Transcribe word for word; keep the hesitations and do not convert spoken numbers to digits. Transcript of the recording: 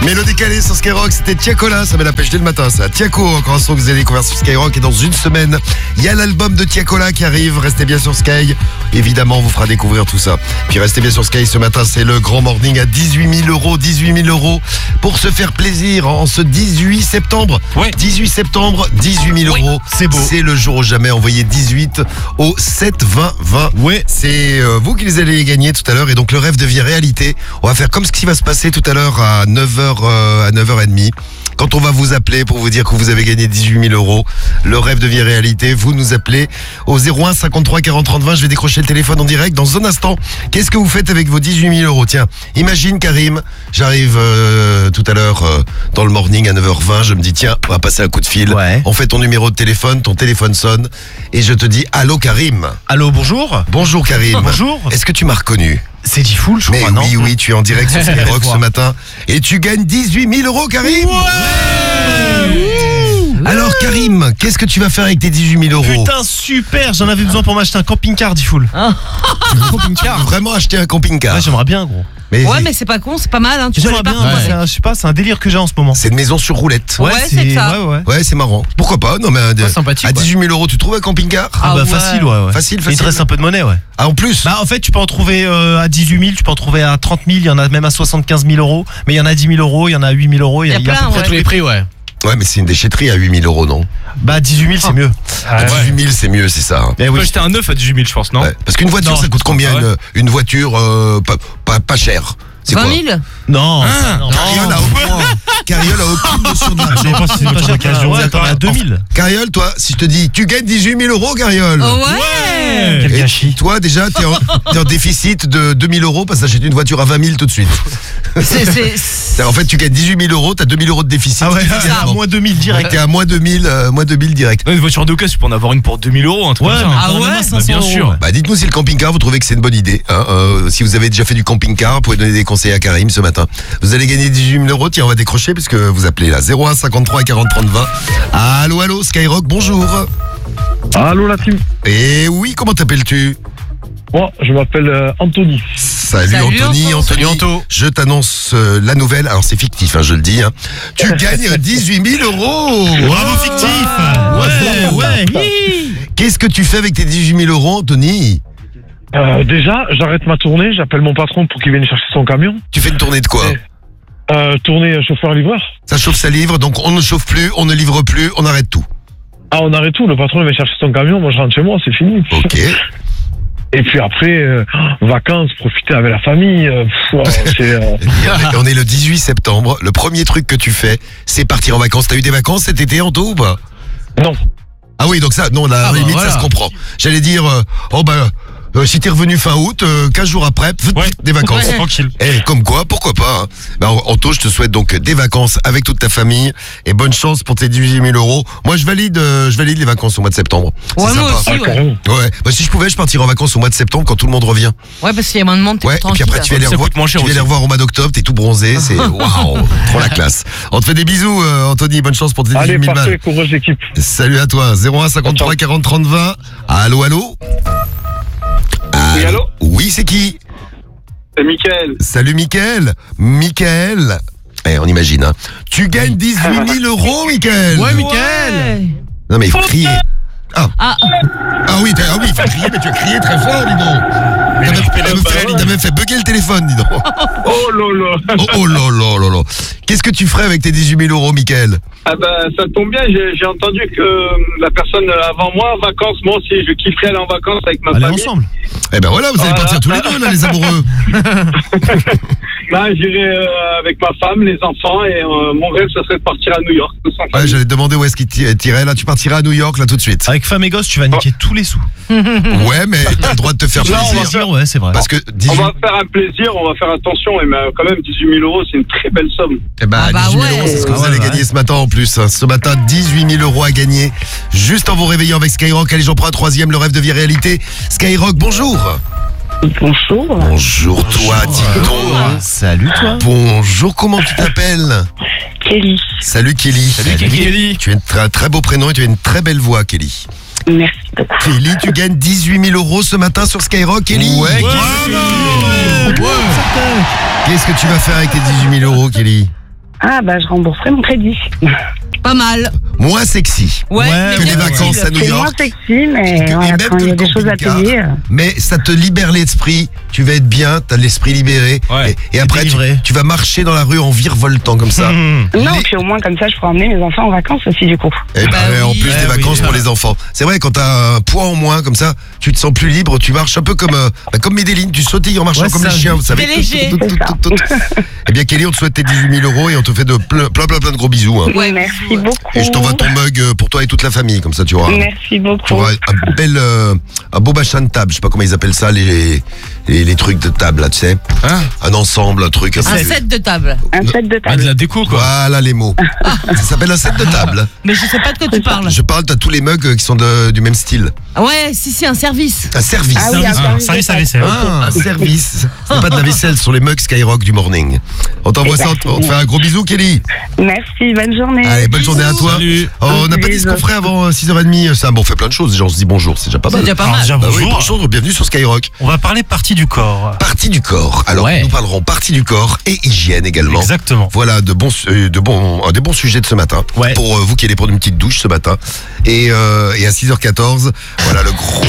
Mais le décalé sur Skyrock, c'était Tiakola, ça met la pêche dès le matin, ça. Tiako, encore un son que vous allez découvrir sur Skyrock. Et dans une semaine, il y a l'album de Tiakola qui arrive. Restez bien sur Sky. Évidemment, on vous fera découvrir tout ça. Puis restez bien sur Sky ce matin, c'est le grand morning à dix-huit mille euros. dix-huit mille euros pour se faire plaisir en ce dix-huit septembre. Ouais. dix-huit septembre, dix-huit mille Oui, euros. c'est beau. C'est le jour où jamais. Envoyez dix-huit au sept vingt vingt. Ouais. C'est euh, vous qui les allez gagner tout à l'heure. Et donc le rêve devient réalité. On va faire comme ce qui va se passer tout à l'heure à neuf heures, euh, à neuf heures trente. Quand on va vous appeler pour vous dire que vous avez gagné dix-huit mille euros, le rêve devient réalité. Vous nous appelez au zéro un cinquante-trois quarante trente vingt. Je vais décrocher le téléphone en direct dans un instant. Qu'est-ce que vous faites avec vos dix-huit mille euros? Tiens, imagine Karim, j'arrive euh, tout à l'heure euh, dans le morning à neuf heures vingt. Je me dis tiens, on va passer un coup de fil. Ouais. On fait ton numéro de téléphone, ton téléphone sonne et je te dis allô Karim. Allô, bonjour. Bonjour Karim. Bonjour. Est-ce que tu m'as reconnu? C'est Diffoul, je Mais crois, non? oui, oui, tu es en direct sur Skyrock ce matin et tu gagnes dix-huit mille euros, Karim. Alors, Karim, qu'est-ce que tu vas faire avec tes dix-huit mille euros? Putain, super. J'en avais besoin pour m'acheter un camping-car, Diffoul. Un camping-car. Vraiment acheter un camping-car? Ouais, j'aimerais bien, gros. Mais Ouais, mais c'est pas con, c'est pas mal, hein. Tu J'aimerais connais bien. pas, Ouais, c'est ouais. un- je sais pas, c'est un délire que j'ai en ce moment. c'est une maison sur roulette. Ouais, c'est ça. Ouais, ouais. Ouais, c'est marrant. Pourquoi pas? Non, mais à, Ouais, sympathique, à dix-huit mille euros, tu trouves un camping-car? Ah, Ah bah ouais. facile, ouais, ouais. Facile, Il facile. te reste un peu de monnaie, ouais. Ah, en plus? Bah en fait tu peux en trouver euh, à dix-huit mille, tu peux en trouver à trente mille, il y en a même à soixante-quinze mille euros, mais il y en a à dix mille euros, il y en a à huit mille euros, il y a, Il y a il y a à peu plein, près ouais. tous les prix, ouais. Ouais, mais c'est une déchetterie à huit mille euros, non? Bah dix-huit mille c'est mieux. À dix-huit mille, c'est mieux, c'est ça. hein. Mais On peut oui. acheter un neuf à dix-huit mille, je pense, non? Ouais. Parce qu'une voiture, Non. ça coûte combien? Ah ouais. une, une voiture euh, pas, pas, pas chère. C'est vingt quoi? mille Non, Ah, ça, non. Carriole a aucun, Carriole a aucune notion de Je sais l'argent. pas si c'est pas cher d'occasion, Ouais, attends, à attends, deux mille. Carriole, toi, si je te dis, tu gagnes dix-huit mille euros, Carriole. Oh ouais. Quel Et gâchis. toi, déjà, t'es en, t'es en déficit de deux mille euros parce que t'achètes une voiture à vingt mille tout de suite. C'est, c'est, C'est-à-dire, en fait, tu gagnes dix-huit mille euros, t'as deux mille euros de déficit. Ah ouais, immédiatement. à moins deux mille direct. T'es à moins deux mille, euh, moins deux mille direct. Non, une voiture d'occasion, tu peux en avoir une pour deux mille euros, un truc Ouais, comme ça. mais hein. Ah t'en as ouais même à cinq cents Bah, bien euros, sûr. ouais. Bah, dites-nous si le camping-car, vous trouvez que c'est une bonne idée. Hein, euh, si vous avez déjà fait du camping-car, vous pouvez donner des conseils à Karim ce matin. Vous allez gagner dix-huit mille euros. Tiens, on va décrocher puisque vous appelez là. zéro un cinquante-trois quarante trente vingt. Allô, allô, Skyrock, bonjour. Allô la team. Et oui, comment t'appelles-tu? Moi, je m'appelle euh, Anthony. Salut, Salut, Anthony, Anto. Anthony. Salut, Anto. Je t'annonce euh, la nouvelle. Alors c'est fictif, hein, je le dis. Hein. Tu gagnes dix-huit mille euros. Bravo fictif. Ouais, ouais. hi. Qu'est-ce que tu fais avec tes dix-huit mille euros, Anthony? Euh, déjà, j'arrête ma tournée, j'appelle mon patron pour qu'il vienne chercher son camion. Tu fais une tournée de quoi? Euh, tournée chauffeur-livreur. Ça chauffe, ça livre, donc on ne chauffe plus, on ne livre plus, on arrête tout. Ah, on arrête tout, le patron il vient chercher son camion, moi je rentre chez moi, c'est fini. Ok. Et puis après, euh, vacances, profiter avec la famille. euh, pff, ouais, c'est, euh, Et on est- on est le dix-huit septembre. Le premier truc que tu fais, c'est partir en vacances. T'as eu des vacances cet été, Anto, ou pas? non. Ah oui, donc ça, non, la Ah bah limite, voilà. ça se comprend. J'allais dire, euh, oh bah, euh, si t'es revenu fin août, euh, quinze jours après, pff, Ouais. des vacances. Ouais. Tranquille. Eh, comme quoi, pourquoi pas hein. Ben, Anto, je te souhaite donc des vacances avec toute ta famille et bonne chance pour tes dix-huit mille euros. Moi, je valide, euh, je valide les vacances au mois de septembre. C'est Ouais, moi sympa. aussi, Ah, ouais. carrément. Ouais. Bah, si je pouvais, je partirais en vacances au mois de septembre quand tout le monde revient. Ouais, parce qu'il y a moins de monde, t'es Ouais. Et puis après, tu viens les Ça revoir, coûte moins cher tu viens les aussi. revoir au mois d'octobre, t'es tout bronzé, c'est waouh, trop la classe. On te fait des bisous, euh, Anthony. Bonne chance pour tes Allez, dix-huit mille parfait, balles. courage d'équipe. Salut à toi. zéro un cinquante-trois quarante trente vingt. Allô, allô. Oui, allô. Oui, c'est qui? C'est Mickaël. Salut Mickaël. Mickaël. Eh, on imagine, hein. Tu gagnes dix-huit mille euros, Mickaël. Ouais, Mickaël. Non, mais il faut crier. Ah. Ah. Ah oui, t'as- ah oui, il faut crier, mais tu as crié très fort, dis donc. T'as même, t'as même fait, t'as même fait bugger le téléphone, dis donc. Oh lolo. Oh, oh là là là là. Qu'est-ce que tu ferais avec tes dix-huit mille euros, Mickaël? Ah ben ça tombe bien, j'ai j'ai entendu que la personne avant moi, vacances, moi aussi, je kifferais aller en vacances avec ma Allez famille. ensemble. Eh ben voilà, vous allez Voilà. partir tous les deux, là, les amoureux. Là, j'irai euh, avec ma femme, les enfants, et euh, mon rêve, ce serait de partir à New York. tous en Ouais, famille. j'allais te demander où est-ce qu'il ti- tirait. Là, tu partiras à New York, là, tout de suite. Avec femme et gosse, tu vas niquer tous les sous. Ouais, mais t'as le droit de te faire Là, on va plaisir. faire- Ouais, c'est vrai. Parce que On dix-huit, va faire un plaisir, on va faire attention, et mais, euh, quand même, dix-huit mille euros, c'est une très belle somme. eh ben, Ah bah dix-huit mille ouais. euros, c'est ce que Ah vous ouais, allez ouais. gagner ce matin en plus. hein. Ce matin, dix-huit mille euros à gagner. Juste en vous réveillant avec Skyrock. Allez, j'en prends un troisième, le rêve devient réalité. Skyrock, bonjour. Bonjour, Bonjour, toi, dis donc. Salut toi. Bonjour, comment tu t'appelles? Kelly. Salut, Kelly. Salut, Kelly. Tu as un très, très beau prénom et tu as une très belle voix, Kelly. Merci beaucoup. Kelly, tu gagnes dix-huit mille euros ce matin sur Skyrock, Kelly. Ouais, Qu'est-ce que tu vas faire avec tes dix-huit mille euros, Kelly? Ah, bah, je rembourserai mon crédit. Pas mal. Moins sexy. Ouais, Ouais, mais que bien les vacances utile. à New C'est moins York. sexy, Et mais que- et voilà, même quand que il y a le des choses à camping-car. payer. euh, Mais ça te libère l'esprit, tu vas être bien, t'as l'esprit libéré. Ouais. Et, et après, tu, délivré. tu vas marcher dans la rue en virevoltant comme ça. Mmh. Non, Les- puis au moins, comme ça, je pourrais emmener mes enfants en vacances aussi, du coup. Et bah, Bah ouais, en oui. plus Ouais, des oui, vacances pour voilà. les enfants. C'est vrai, quand t'as un poids en moins comme ça, tu te sens plus libre, tu marches un peu comme euh, bah, comme Médéline, tu sautilles en marchant Ouais, comme ça, les chiens, vous savez. c'est léger. Tout, tout, tout, tout, tout, tout. Eh bien Kelly, on te souhaite tes dix-huit mille euros et on te fait de plein plein plein, plein de gros bisous. Hein. Ouais, Merci bisous, ouais. beaucoup. Et je t'envoie ton mug euh, pour toi et toute la famille, comme ça tu auras, Merci tu beaucoup. auras un bel, euh, un beau machin de table. Je sais pas comment ils appellent ça, les les, les trucs de table là, tu sais. Hein Un ensemble, un truc. Un assez- set de table. Un set de Ah, de table. la déco, quoi. Voilà les mots. Ça s'appelle un set de table. Mais je sais pas de quoi tu parles. Je parle, t'as tous les mugs euh, qui sont de- du même style. Ouais, si, si, un service. Un service. Ah oui, un Service, service service de à table. vaisselle. Ah, un service. C'est pas de la vaisselle, ce sont les mugs Skyrock du morning. On t'envoie ça, on te fait un gros bisou, Kelly. Merci, bonne journée. Allez, bonne journée à toi. Salut. Oh, on n'a pas dit ce qu'on ferait avant six heures trente, ça. Bon, on fait plein de choses. Déjà, on se dit bonjour, c'est déjà pas C'est mal. déjà pas Alors, mal. déjà, Bah oui, bonjour. bonjour, bienvenue sur Skyrock. On va parler partie du corps. Partie du corps. Alors, Ouais. nous parlerons partie du corps et hygiène également. Exactement. Voilà, de bons, euh, de bons, euh, des bons sujets de ce matin. Ouais. Pour euh, vous qui allez prendre une petite douche ce matin. Et, euh, et à six heures quatorze, voilà le gros.